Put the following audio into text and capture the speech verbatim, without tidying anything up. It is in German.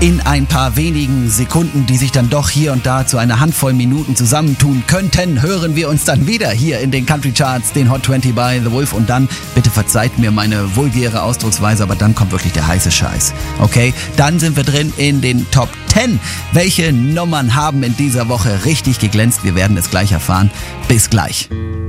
in ein paar wenigen Sekunden, die sich dann doch hier und da zu einer Handvoll Minuten zusammentun könnten, hören wir uns dann wieder hier in den Country Charts, den Hot zwanzig bei The Wolf. Und dann, bitte verzeiht mir meine vulgäre Ausdrucksweise, aber dann kommt wirklich der heiße Scheiß. Okay, dann sind wir drin in den Top zehn. Welche Nummern haben in dieser Woche richtig geglänzt? Wir werden es gleich erfahren. Bis gleich.